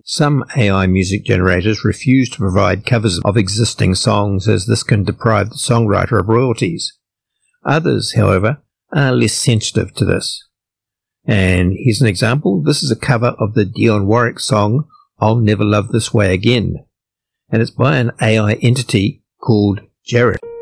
Some AI music generators refuse to provide covers of existing songs, as this can deprive the songwriter of royalties. Others, however, are less sensitive to this. And here's an example. This is a cover of the Dionne Warwick song, I'll Never Love This Way Again. And it's by an AI entity called Jared.